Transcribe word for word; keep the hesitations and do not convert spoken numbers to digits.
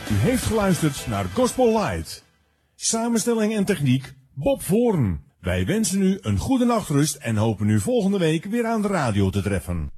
U heeft geluisterd naar Gospel Light. Samenstelling en techniek Bob Voorn. Wij wensen u een goede nachtrust en hopen u volgende week weer aan de radio te treffen.